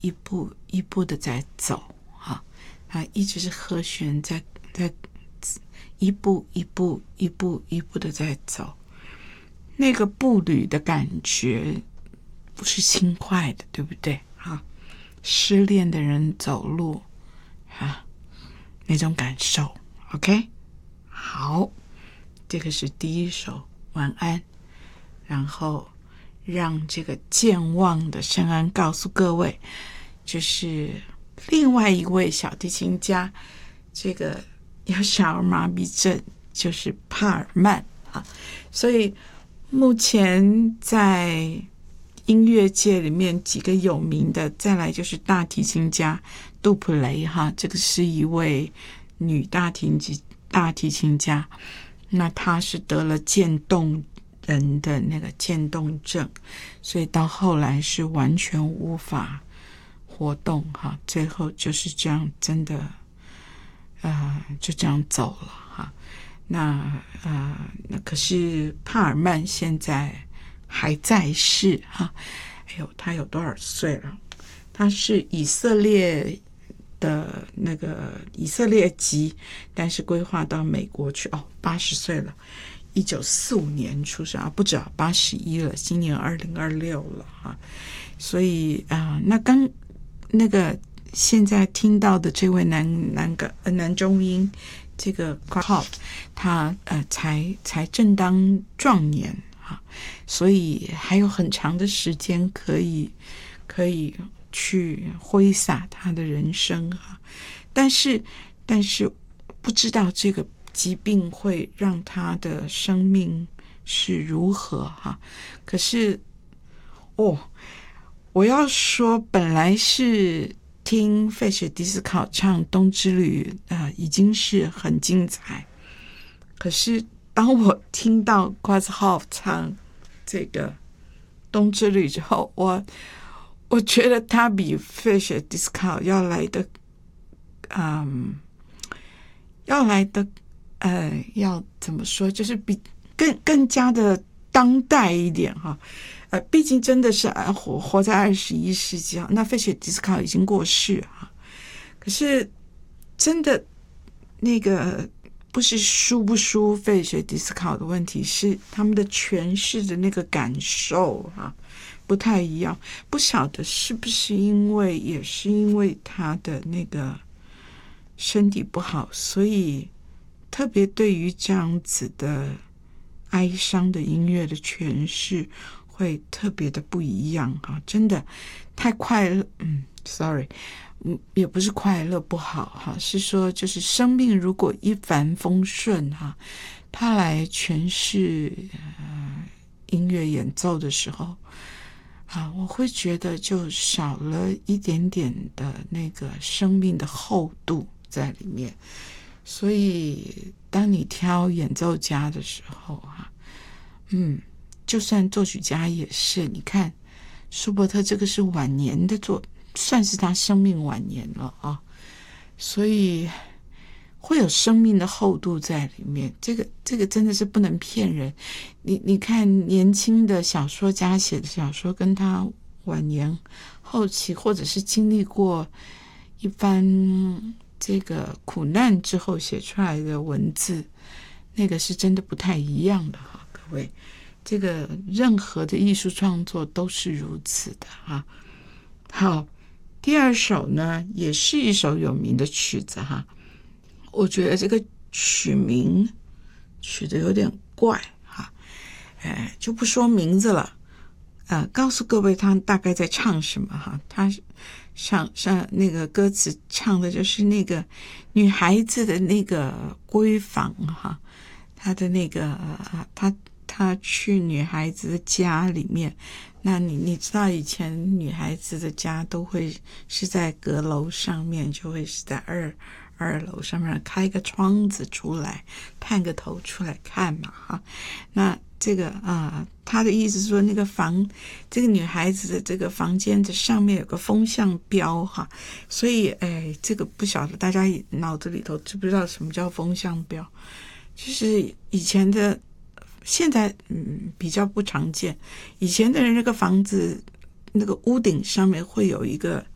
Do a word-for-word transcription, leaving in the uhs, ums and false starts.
一步一步的在走哈，它一直是和弦在在一步一步一步一步的在走，那个步履的感觉不是轻快的，对不对哈？失恋的人走路哈，那种感受 OK。 好，这个是第一首晚安，然后让这个健忘的圣安告诉各位，就是另外一位小提琴家，这个有小儿麻痹症，就是帕尔曼啊。所以目前在音乐界里面几个有名的，再来就是大提琴家杜普雷哈，这个是一位女大提琴大提琴家，那她是得了渐冻人的那个渐冻症，所以到后来是完全无法活动哈，最后就是这样，真的呃就这样走了哈。那呃那可是帕尔曼现在还在世哈，哎呦，他有多少岁了？他是以色列的那个以色列籍，但是规划到美国去哦，八十岁了，一九四五年出生啊，不止啊，八十一了，今年二零二六了哈。所以啊、呃，那刚那个现在听到的这位男男个呃男中音，这个 Krautroff， 他呃才才正当壮年哈，所以还有很长的时间可以可以去挥洒他的人生哈。但是但是不知道这个疾病会让他的生命是如何哈。可是哦，我要说本来是听费雪迪斯考唱《冬之旅》呃已经是很精彩，可是当我听到 Krautroff 唱这个《冬之旅》之后，我我觉得他比费雪迪斯考要来的嗯要来的呃要怎么说，就是比更更加的当代一点哈。呃，毕竟真的是活活在二十一世纪啊。那费雪迪斯考已经过世啊，可是真的那个不是输不输费雪迪斯考的问题，是他们的诠释的那个感受啊不太一样。不晓得是不是因为也是因为他的那个身体不好，所以特别对于这样子的哀伤的音乐的诠释会特别的不一样哈，真的太快乐，嗯 ，sorry， 嗯，也不是快乐不好哈，是说就是生命如果一帆风顺哈，他来诠释呃音乐演奏的时候啊，我会觉得就少了一点点的那个生命的厚度在里面，所以当你挑演奏家的时候哈，嗯。就算作曲家也是，你看舒伯特这个是晚年的作，算是他生命晚年了啊，所以会有生命的厚度在里面。这个这个真的是不能骗人。你你看年轻的小说家写的小说，跟他晚年后期或者是经历过一番这个苦难之后写出来的文字，那个是真的不太一样的哈，各位。这个任何的艺术创作都是如此的哈。好，第二首呢也是一首有名的曲子哈，我觉得这个曲名取得有点怪哈，哎，就不说名字了，呃，告诉各位他大概在唱什么哈。他上上那个歌词唱的就是那个女孩子的那个闺房哈，她的那个呃她。他去女孩子的家里面，那你你知道以前女孩子的家都会是在阁楼上面，就会是在二二楼上面开个窗子出来，探个头出来看嘛哈。那这个啊、呃，他的意思是说那个房，这个女孩子的这个房间的上面有个风向标哈，所以哎，这个不晓得大家脑子里头知不知道什么叫风向标？就是以前的。现在嗯比较不常见，以前的人那个房子那个屋顶上面会有一个